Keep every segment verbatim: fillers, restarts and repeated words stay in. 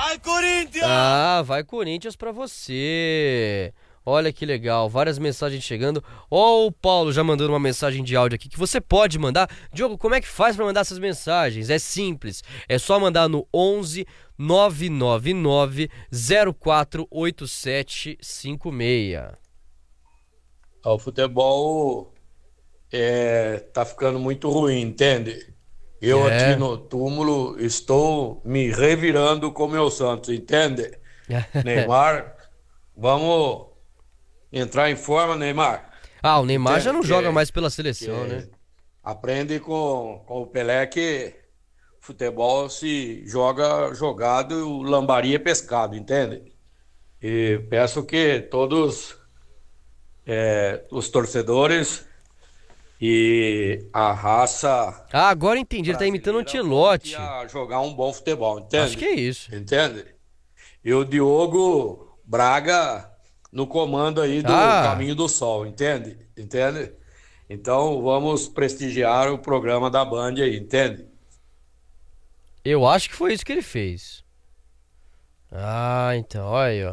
Vai, Corinthians! Ah, vai Corinthians pra você. Olha que legal, várias mensagens chegando. Ó, o Paulo já mandando uma mensagem de áudio aqui que você pode mandar. Diogo, como é que faz pra mandar essas mensagens? É simples, é só mandar no onze nove nove nove zero quatro oito sete cinco seis. O futebol é, tá ficando muito ruim, entende? Eu É. aqui no túmulo estou me revirando com meu Santos, entende? Neymar, vamos entrar em forma, Neymar. Ah, o Neymar Entende? já não Que- joga mais pela seleção, que né? Aprende com, com o Pelé que futebol se joga jogado e o lambari é pescado, entende? E peço que todos é, os torcedores e a raça Ah, agora entendi, ele tá imitando o brasileira Ancelotti. volte a jogar um bom futebol, entende? Acho que é isso. Entende? E o Diogo Braga no comando aí do Ah. Caminho do Sol, entende? Entende? Então vamos prestigiar o programa da Band aí, entende? Eu acho que foi isso que ele fez. Ah, então, olha aí, ó.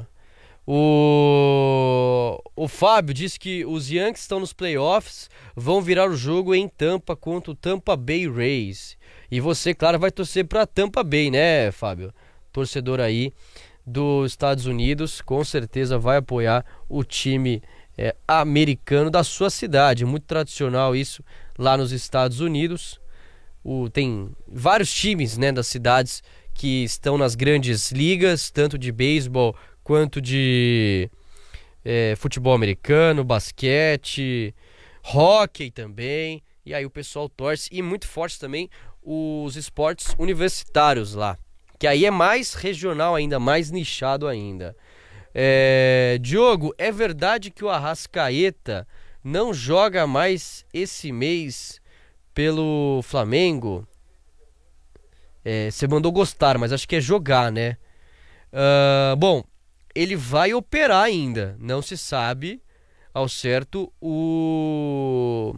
O... o Fábio disse que os Yankees estão nos playoffs, vão virar o jogo em Tampa contra o Tampa Bay Rays. E você, claro, vai torcer pra Tampa Bay, né, Fábio? Torcedor aí dos Estados Unidos, com certeza vai apoiar o time é, americano da sua cidade. Muito tradicional isso lá nos Estados Unidos. O, tem vários times, né, das cidades que estão nas grandes ligas, tanto de beisebol quanto de é, futebol americano, basquete, hóquei também. E aí o pessoal torce. E muito forte também os esportes universitários lá, que aí é mais regional ainda, mais nichado ainda. É, Diogo, é verdade que o Arrascaeta não joga mais esse mês pelo Flamengo? É, você mandou gostar, mas acho que é jogar, né? Uh, bom, ele vai operar ainda. Não se sabe ao certo o,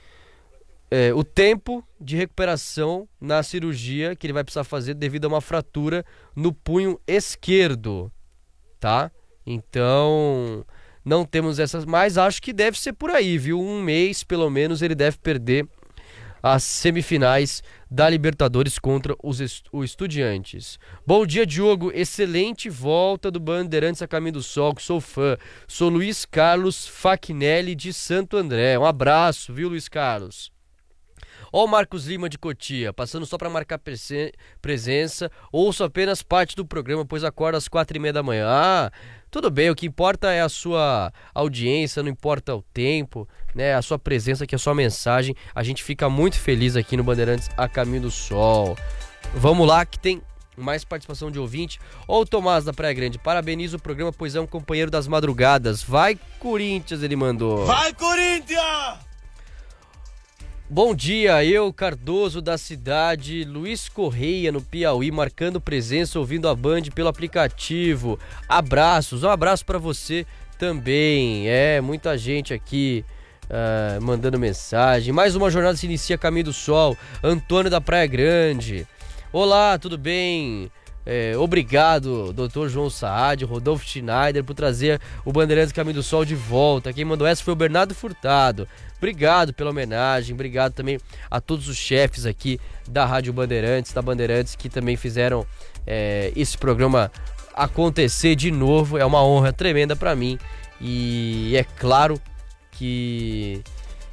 é, o tempo de recuperação na cirurgia que ele vai precisar fazer devido a uma fratura no punho esquerdo, tá? Então, não temos essas, mas acho que deve ser por aí, viu? Um mês, pelo menos, ele deve perder as semifinais da Libertadores contra os est- o Estudiantes. Bom dia, Diogo. Excelente volta do Bandeirantes a caminho do sol, que sou fã. Sou Luiz Carlos Facnelli de Santo André. Um abraço, viu, Luiz Carlos? Ó o Marcos Lima de Cotia, passando só para marcar presen- presença. Ouço apenas parte do programa, pois acordo às quatro e meia da manhã. Ah, tudo bem, o que importa é a sua audiência, não importa o tempo, né? A sua presença, que é a sua mensagem. A gente fica muito feliz aqui no Bandeirantes a caminho do sol. Vamos lá, que tem mais participação de ouvinte. Ó o Tomás da Praia Grande, parabenizo o programa, pois é um companheiro das madrugadas. Vai, Corinthians, ele mandou. Vai, Corinthians! Bom dia, eu, Cardoso da cidade, Luiz Correia no Piauí, marcando presença, ouvindo a Band pelo aplicativo. Abraços, um abraço pra você também. É, muita gente aqui uh, mandando mensagem. Mais uma jornada se inicia a caminho do sol. Antônio da Praia Grande. Olá, tudo bem? É, obrigado, doutor João Saad, Rodolfo Schneider, por trazer o Bandeirantes Caminho do Sol de volta. Quem mandou essa foi o Bernardo Furtado. Obrigado pela homenagem, obrigado também a todos os chefes aqui da Rádio Bandeirantes, da Bandeirantes, que também fizeram é, esse programa acontecer de novo. É uma honra tremenda para mim e é claro que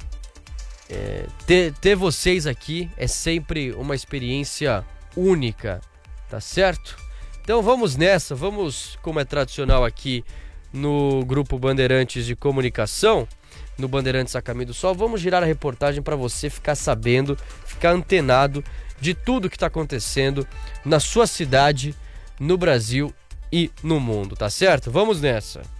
é, ter, ter vocês aqui é sempre uma experiência única. Tá certo? Então vamos nessa, vamos, como é tradicional aqui no Grupo Bandeirantes de Comunicação, no Bandeirantes a Caminho do Sol, vamos girar a reportagem para você ficar sabendo, ficar antenado de tudo que está acontecendo na sua cidade, no Brasil e no mundo, tá certo? Vamos nessa!